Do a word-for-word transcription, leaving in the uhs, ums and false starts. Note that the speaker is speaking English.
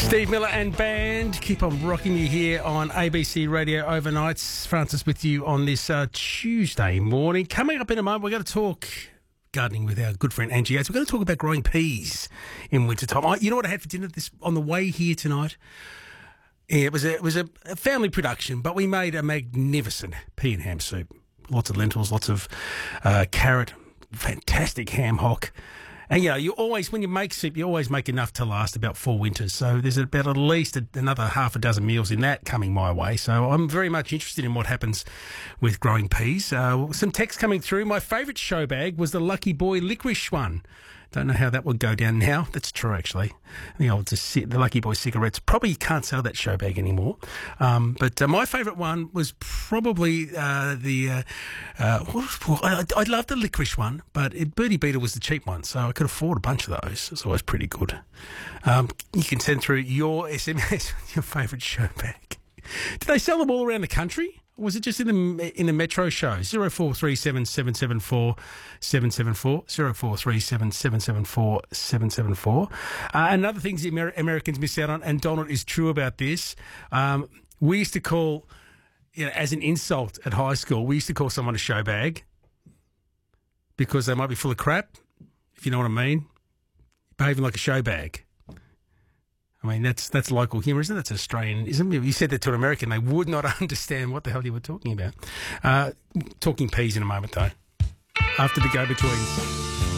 Steve Miller and band keep on rocking you here on A B C Radio Overnights. Francis with you on this uh, Tuesday morning. Coming up in a moment, we're going to talk gardening with our good friend Angie Yates. We're going to talk about growing peas in wintertime. I, you know what I had for dinner this on the way here tonight? Yeah, it was a, it was a, a family production, but we made a magnificent pea and ham soup. Lots of lentils, lots of uh, carrot, fantastic ham hock. And, you know, you always, when you make soup, you always make enough to last about four winters. So there's about at least a, another half a dozen meals in that coming my way. So I'm very much interested in what happens with growing peas. Uh, some text coming through. My favourite show bag was the Lucky Boy licorice one. Don't know how that would go down now. That's true, actually. The old the Lucky Boy cigarettes. Probably can't sell that show bag anymore. Um, but uh, my favourite one was probably uh, the... Uh, uh, what, I, I love the licorice one, but it, Birdie Beetle was the cheap one, so I could afford a bunch of those. It's always pretty good. Um, you can send through your S M S, your favourite show bag. Do they sell them all around the country? Or was it just in the in the metro show? zero four three seven seven seven four seven seven four, zero four three seven seven seven four seven seven four. Uh, another thing the Amer- Americans miss out on, and Donald is true about this, um, we used to call, you know, as an insult at high school, we used to call someone a show bag because they might be full of crap, if you know what I mean, behaving like a show bag. I mean, that's that's local humour, isn't it? That's Australian, isn't it? You said that to an American, they would not understand what the hell you were talking about. Uh, talking peas in a moment, though, after the go-betweens.